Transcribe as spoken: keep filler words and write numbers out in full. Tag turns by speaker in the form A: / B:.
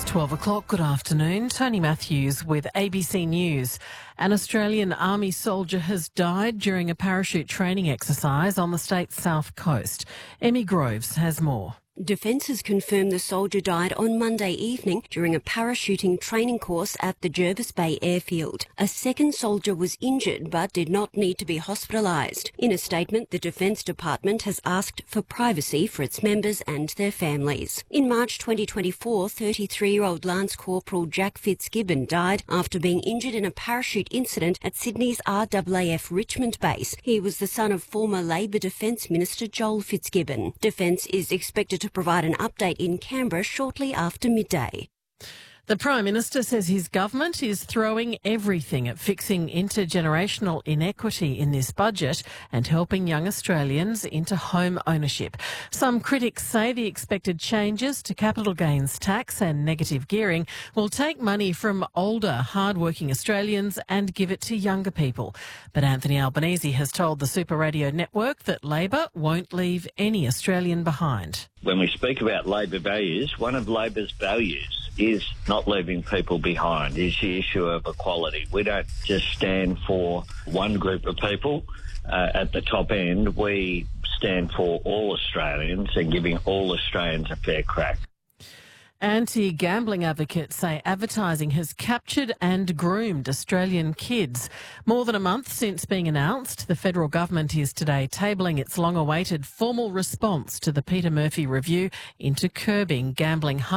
A: twelve o'clock, good afternoon. Tony Matthews with A B C News. An Australian Army soldier has died during a parachute training exercise on the state's south coast. Emmy Groves has more.
B: Defence has confirmed the soldier died on Monday evening during a parachuting training course at the Jervis Bay airfield. A second soldier was injured but did not need to be hospitalised. In a statement, the Defence Department has asked for privacy for its members and their families. In March twenty twenty-four, thirty-three-year-old Lance Corporal Jack Fitzgibbon died after being injured in a parachute incident at Sydney's R A A F Richmond base. He was the son of former Labor Defence Minister Joel Fitzgibbon. Defence is expected to provide an update in Canberra shortly after midday.
A: The Prime Minister says his government is throwing everything at fixing intergenerational inequity in this budget and helping young Australians into home ownership. Some critics say the expected changes to capital gains tax and negative gearing will take money from older, hard-working Australians and give it to younger people. But Anthony Albanese has told the Super Radio Network that Labor won't leave any Australian behind.
C: When we speak about Labor values, one of Labor's values is not leaving people behind, is the issue of equality. We don't just stand for one group of people uh, at the top end. We stand for all Australians and giving all Australians a fair crack.
A: Anti-gambling advocates say advertising has captured and groomed Australian kids. More than a month since being announced, the federal government is today tabling its long-awaited formal response to the Peter Murphy review into curbing gambling.